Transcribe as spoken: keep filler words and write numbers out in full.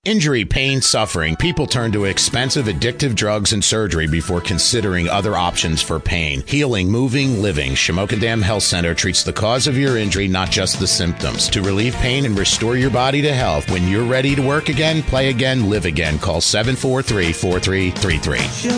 Injury, pain, suffering. People turn to expensive, addictive drugs and surgery before considering other options for pain. Healing, moving, living. Shamokin Dam Health Center treats the cause of your injury, not just the symptoms. To relieve pain and restore your body to health. When you're ready to work again, play again, live again. Call seven four three, four three three three.